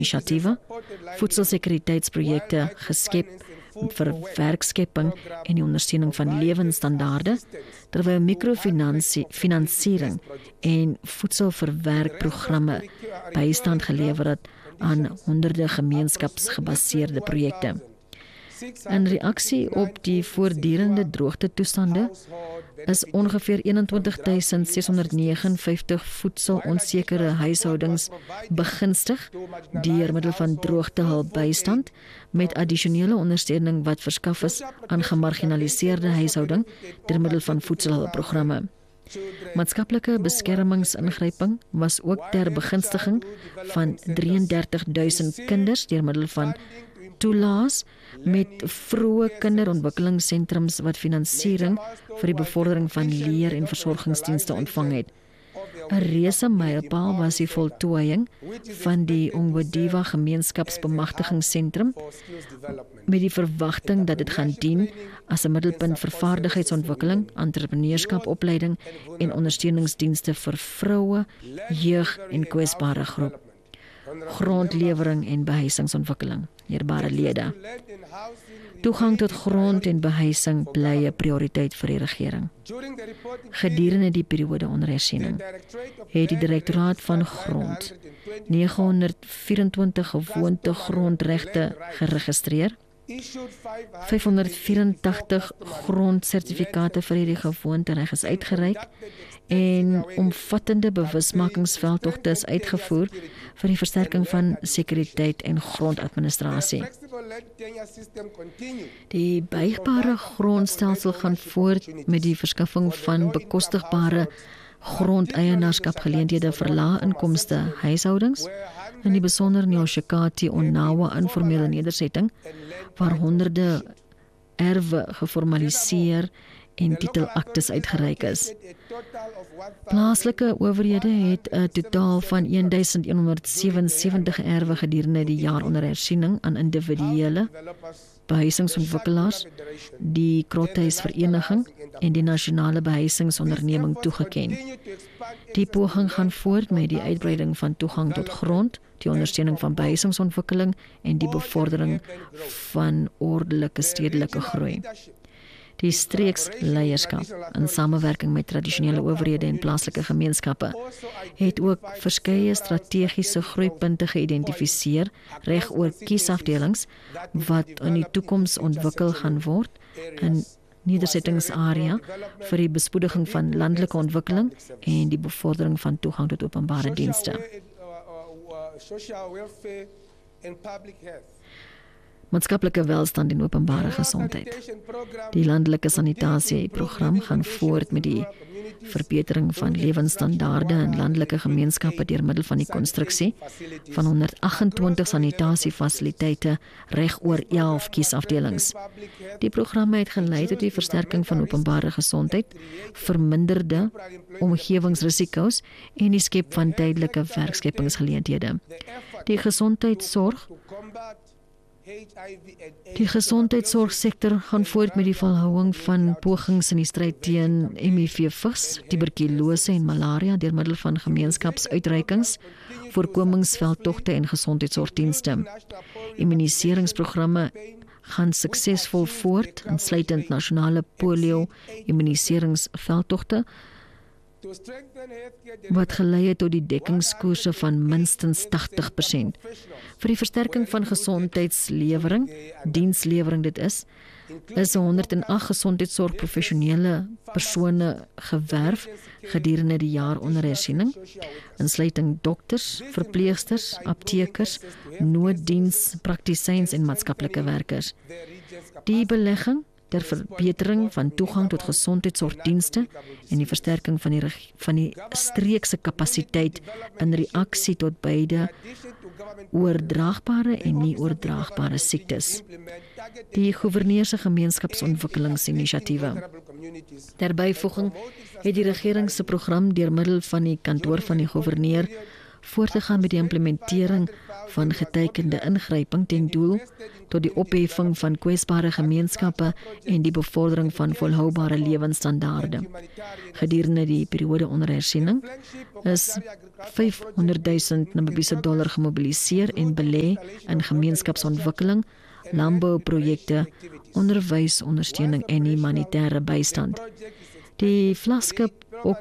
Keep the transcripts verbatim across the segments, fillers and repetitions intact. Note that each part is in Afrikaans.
inisiatiewe, voedselsekuriteitsprojekte geskep vir werkskepping en die ondersteuning van lewensstandaarde, terwyl mikrofinansiering en voedselverwerkprogramme bystand gelewer het aan honderde gemeenskapsgebaseerde projekte. In reaksie op die voortdurende droogtetoestande is ongeveer eenentwintig duisend seshonderdnegenenvyftig voedselonsekere huishoudings begunstig deur middel van droogtehulp bystand met addisionele ondersteuning wat verskaf is aan gemarginaliseerde huishouding deur middel van voedselhulpprogramme. Maatskaplike beskermingsingryping was ook ter begunstiging van drieëndertig duisend kinders deur middel van toelaas met vroeë kinderontwikkelingssentrums wat finansiering vir die bevordering van leer- en versorgingsdienste ontvang het. 'n Reuse mylpaal was die voltooiing van die Ongwediva gemeenskapsbemagtigingssentrum met die verwagting dat dit gaan dien as 'n middelpunt vir vaardigheidsontwikkeling, entrepreneurskapopleiding en ondersteuningsdienste vir vroue, jeug en kwesbare groep. Grondlewering en behuisingsontwikkeling, eerbare lede. Toegang tot grond en behuising bly 'n prioriteit vir die regering. Gedurende die periode onder hersiening het die Direktoraat van Grond negenhonderdvyerentwintig gewoonte grondregte geregistreer, vyfhonderdvyerentagtig grondsertifikate vir hierdie gewoontereg is uitgereik en omvattende bewusmakingsveldtogte is uitgevoer vir die versterking van sekuriteit en grondadministrasie. Die buigbare grondstelsel gaan voort met die verskaffing van bekostigbare grondeienaarskapgeleenthede vir lae-inkomste huishoudings, in die besonder in die Oshakati Onawa informele nedersetting, waar honderde erwe geformaliseer en titelaktes uitgereik is. Plaaslike owerhede het 'n totaal van een duisend honderd sewensewentig erwe gedurende die jaar onder hersiening aan individuele behuisingsontwikkelaars, die Krothuisvereniging en die Nasionale Behuisingsonderneming toegeken. Die poging gaan voort met die uitbreiding van toegang tot grond, die ondersteuning van behuisingsontwikkeling en die bevordering van ordelike stedelike groei. Die streeksleierskap in samewerking met tradisionele owerhede en plaaslike gemeenskappe het ook verskeie strategiese groeipunte geïdentifiseer reg oor kiesafdelings wat in die toekoms ontwikkel gaan word in nedersettingsarea vir die bespoediging van landelike ontwikkeling en die bevordering van toegang tot openbare dienste. Maatskaplike welstand en openbare gesondheid. Die landelike sanitasieprogram gaan voort met die verbetering van lewensstandaarde in landelike gemeenskappe deur middel van die konstruksie van honderd agentwintig sanitasiefasiliteite reg oor elf kiesafdelings. Die program het gelei tot die versterking van openbare gesondheid, verminderde omgewingsrisiko's en die skep van tydelike werkskepingsgeleenthede. Die gesondheidsorg Die gesondheidsorgsektor gaan voort met die volhouing van pogings in die stryd teen M I V-vigs, tuberkulose en malaria deur middel van gemeenskapsuitreikings, voorkomingsveldtogte en gesondheidsorgdienste. Immuniseringsprogramme gaan suksesvol voort, insluitend nasionale polio-immuniseringsveldtogte, wat gelei het tot die dekkingskoerse van minstens tagtig persent. Vir die versterking van gesondheidslewering, dienslewering dit is, is honderd en agt gesondheidsorgprofessionele persone gewerf gedurende die jaar onder hersiening, insluiting dokters, verpleegsters, aptekers, nooddienspraktisyns en maatskaplike werkers. Die belegging ter verbetering van toegang tot gesondheidsorgdienste en die versterking van die, van die streekse kapasiteit in reaksie tot beide oordraagbare en nie oordraagbare siektes. Die goewerneurse gemeenskapsontwikkelingsinisiatiewe. Ter byvoeging het die regering se program deur middel van die kantoor van die goewerneur voort te gaan met die implementering van getekende ingryping ten doel tot die opheffing van kwesbare gemeenskappe en die bevordering van volhoubare lewensstandaarde. Gedurende die periode onder hersiening is vyfhonderdduisend Namibiese dollar gemobiliseer en belê in gemeenskapsontwikkeling, landbouprojekte, onderwysondersteuning en humanitêre bystand. Die vlaskip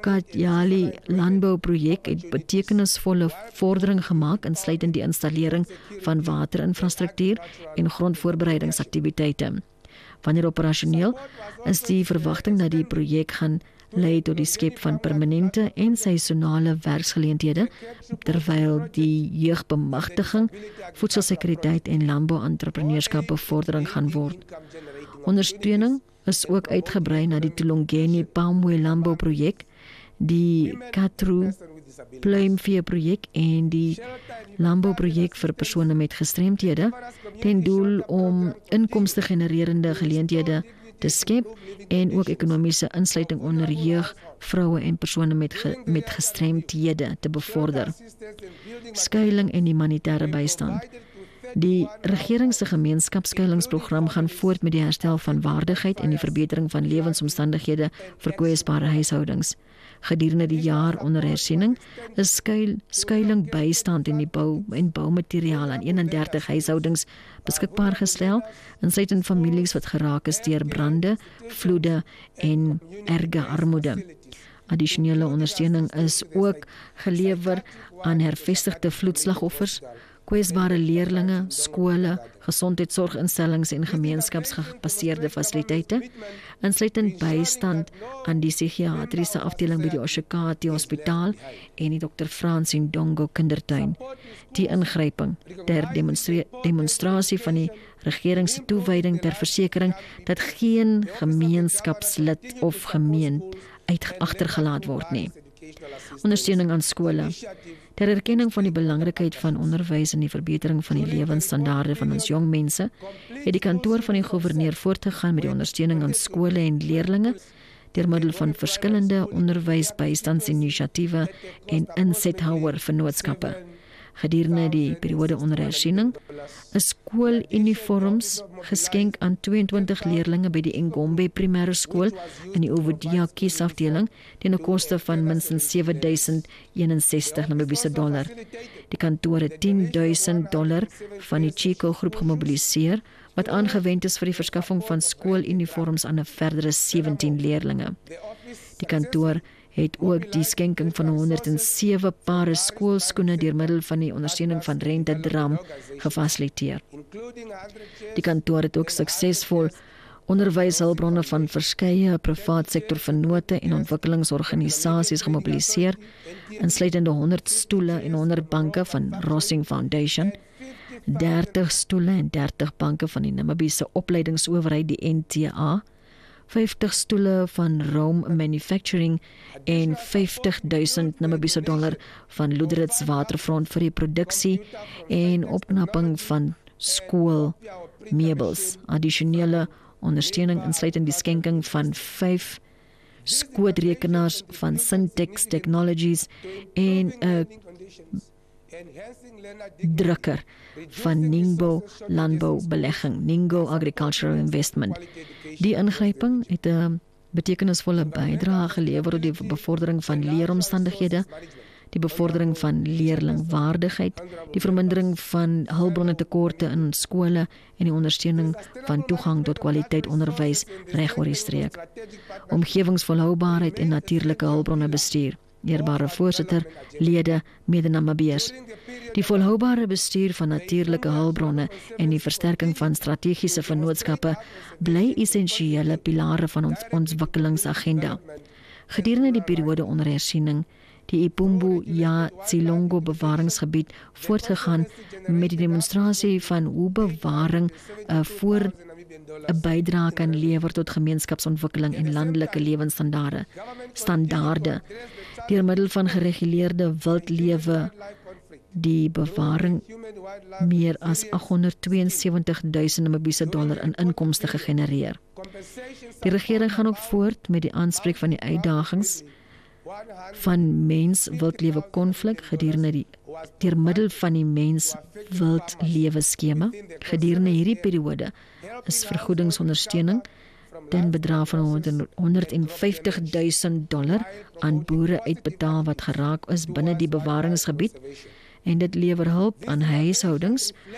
Okajali landbouprojek het betekenisvolle vordering gemaak, insluitend die installering van waterinfrastruktuur en grondvoorbereidingsaktiwiteite. Wanneer operasioneel, is die verwagting dat die projek gaan lei tot die skep van permanente en seisonale werksgeleenthede, terwyl die jeugbemagtiging, voedselsekuriteit en landbouentrepreneurskap bevordering gaan word. Ondersteuning is ook uitgebrei na die Tulongeni Palmway landbouprojek, die Katru pluimveeprojek en die landbouprojek vir persone met gestremthede, ten doel om inkomste genererende geleenthede te skep en ook ekonomiese insluiting onder jeug, vroue en persone met, ge, met gestremthede te bevorder. Skuiling en humanitêre bystand. Die regering se gemeenskapsskuilingsprogram gaan voort met die herstel van waardigheid en die verbetering van lewensomstandighede vir kwesbare huishoudings. Gedurende die jaar onder hersiening is skuil, skuiling bystand en die bou en boumateriaal aan eenendertig huishoudings beskikbaar gestel, insluitend families wat geraak is deur brande, vloede en erge armoede. Addisionele ondersteuning is ook gelewer aan hervestigde vloedslagoffers, kwesbare leerlinge, skole, gesondheidsorginstellings en gemeenskapsgebaseerde fasiliteite, insluitend bystand aan die psigiatriese afdeling by die Oshakati Hospitaal en die dokter Frans Ndongo kindertuin. Die ingryping ter demonstra- demonstrasie van die regering se toewyding ter versekering dat geen gemeenskapslid of gemeen uit agtergelaat word nie. Ondersteuning aan skole. Ter erkenning van die belangrikheid van onderwys en die verbetering van die lewensstandaarde van ons jong mense, het die kantoor van die goewerneur voortgegaan met die ondersteuning aan skole en leerlinge deur middel van verskillende onderwysbystandsinisiatiewe en insethouer vennootskappe. Gedurende die periode onder hersiening is skooluniforms geskenk aan tweeëntwintig leerlinge by die Ngombe primêre skool in die Ovodia kiesafdeling teen 'n koste van minstens sewe duisend eenensestig Namibiese dollar. Die kantoor het tien duisend dollar van die Chico groep gemobiliseer wat aangewend is vir die verskaffing van skooluniforms aan 'n verdere sewentien leerlinge. Die kantoor het ook die skenking van honderdsewe pare skoolskoene deur middel van die ondersteuning van Rente Dram gefasiliteer. Die kantoor het ook suksesvol onderwyshulpbronne van verskeie privaat sektor vennote en ontwikkelingsorganisasies gemobiliseer, insluitende honderd stoele en honderd banke van Rossing Foundation, dertig stoele en dertig banke van die Namibiese opleidingsowerheid die N T A, vyftig stoele van Rome Manufacturing en vyftig duisend Namibiese dollar van Luderitz Waterfront vir die produksie en opknapping van skoolmeubels. Addisionele ondersteuning insluitend die skenking van vyf skootrekenaars van Syntex Technologies en 'n drukker van Ningbo landboubelegging, Ningbo Agricultural Investment. Die ingryping het 'n betekenisvolle bydrae gelewer tot die bevordering van leeromstandighede, die bevordering van leerlingwaardigheid, die vermindering van hulpbronne tekorte in skole en die ondersteuning van toegang tot kwaliteit onderwys reg oor die streek. Omgewingsvolhoubaarheid en natuurlike hulpbronne bestuur. Eerbare voorsitter, lede, mede-Namibiërs. Die volhoubare bestuur van natuurlike hulpbronne en die versterking van strategiese vennootskappe bly essensiële pilare van ons ontwikkelingsagenda. Gedurende die periode onder hersiening, die Ipumbu Ya Tsilongo bewaringsgebied voortgegaan met die demonstrasie van hoe bewaring uh, voor 'n bydrae kan lewer tot gemeenskapsontwikkeling en landelike lewensstandaarde. Standaarde deur middel van gereguleerde wildlewe, die bewaring meer as agthonderdtweeënsewentig duisend Namibiese dollar in inkomste gegenereer. Die regering gaan ook voort met die aanspreek van die uitdagings van mens-wildlewe konflik gedurende die deur middel van die mens-wildlewe skema. Gedurende hierdie periode is vergoedingsondersteuning ten bedrag van honderdvyftigduisend dollar aan boere uitbetaal wat geraak is binne die bewaringsgebied, en dit lewer hulp aan huishoudings